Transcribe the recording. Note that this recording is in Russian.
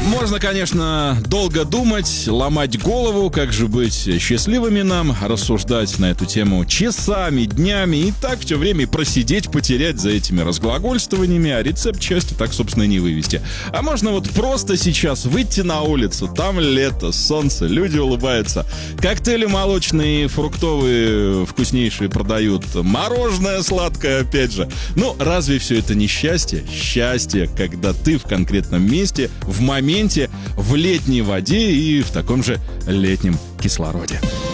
Можно, конечно, долго думать, ломать голову, как же быть счастливыми нам, рассуждать на эту тему часами, днями и так все время просидеть, потерять за этими разглагольствованиями, а рецепт счастья так, собственно, и не вывести. А можно вот просто сейчас выйти на улицу, там лето, солнце, люди улыбаются, коктейли молочные, фруктовые, вкуснейшие продают, мороженое сладкое, опять же. Ну, разве все это не счастье? Счастье, когда ты в конкретном месте, в моменте, в летней воде и в таком же летнем кислороде.